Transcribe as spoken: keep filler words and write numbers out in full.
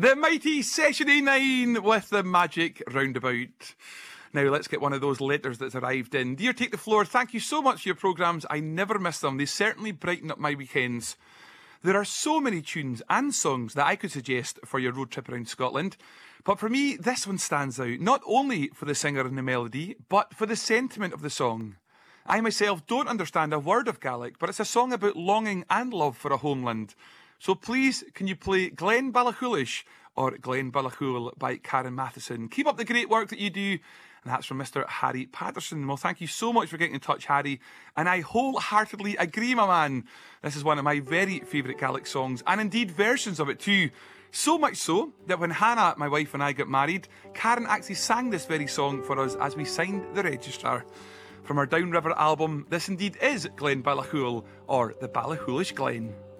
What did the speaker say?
The mighty Session A nine with the magic roundabout. Now let's get one of those letters that's arrived in. Dear Take the Floor, thank you so much for your programmes. I never miss them. They certainly brighten up my weekends. There are so many tunes and songs that I could suggest for your road trip around Scotland. But for me, this one stands out, not only for the singer and the melody, but for the sentiment of the song. I myself don't understand a word of Gaelic, but it's a song about longing and love for a homeland. So please, can you play Glen Ballachulish or Glen Ballachuil by Karen Matheson? Keep up the great work that you do. And that's from Mister Harry Patterson. Well, thank you so much for getting in touch, Harry. And I wholeheartedly agree, my man. This is one of my very favourite Gaelic songs, and indeed versions of it too. So much so that when Hannah, my wife, and I got married, Karen actually sang this very song for us as we signed the register. From our Downriver album, this indeed is Glen Ballachuil, or the Ballachulish Glen.